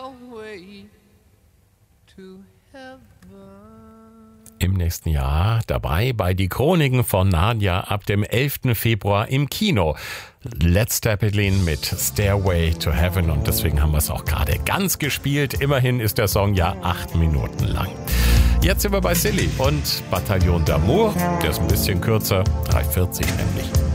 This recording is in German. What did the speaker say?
stairway to heaven. Im nächsten Jahr dabei bei Die Chroniken von Narnia ab dem 11. Februar im Kino. Led Zeppelin mit Stairway to Heaven und deswegen haben wir es auch gerade ganz gespielt. Immerhin ist der Song ja 8 Minuten lang. Jetzt sind wir bei Silly und Bataillon d'Amour. Der ist ein bisschen kürzer, 3:40 nämlich.